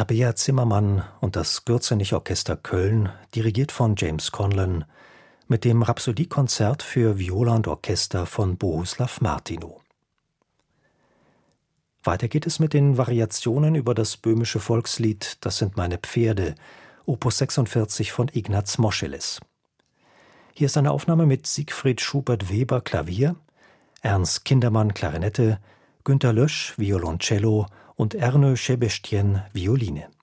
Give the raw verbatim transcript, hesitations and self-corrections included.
Tabea Zimmermann und das Gürzenich-Orchester Köln, dirigiert von James Conlon, mit dem Rhapsodie-Konzert für Viola und Orchester von Bohuslav Martinu. Weiter geht es mit den Variationen über das böhmische Volkslied »Das sind meine Pferde«, Opus sechsundvierzig von Ignaz Moscheles. Hier ist eine Aufnahme mit Siegfried Schubert-Weber Klavier, Ernst Kindermann Klarinette, Günter Lösch Violoncello und Ernő Sebestyén Violine.